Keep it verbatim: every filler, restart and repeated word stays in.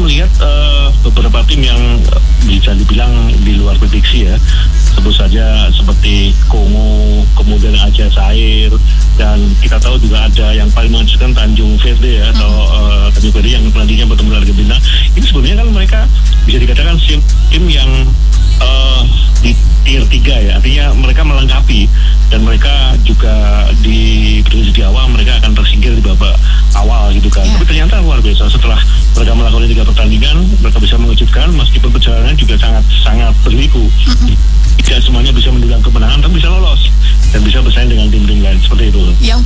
melihat uh, beberapa tim yang bisa dibilang di luar prediksi ya. Sebut saja seperti Kongo, kemudian Aljazair, dan kita tahu juga ada yang paling mengejutkan Tanjung Verde ya, atau uh, Tanjung Verde yang nantinya bertemu dengan Argentina. Ini sebenarnya kan mereka bisa dikatakan tim yang uh, di tier tiga ya, artinya mereka melengkapi, dan mereka juga di prediksi di awal mereka akan tersingkir di babak awal gitu kan. Yeah. Tapi ternyata luar biasa, setelah mereka melakukan tiga pertandingan, mereka bisa mengejutkan meskipun perjalanannya juga sangat sangat berliku. Mm-hmm. Tidak semuanya bisa mendulang kemenangan, tapi bisa lolos dan bisa bersaing dengan tim-tim lain seperti itu. Ya, untuk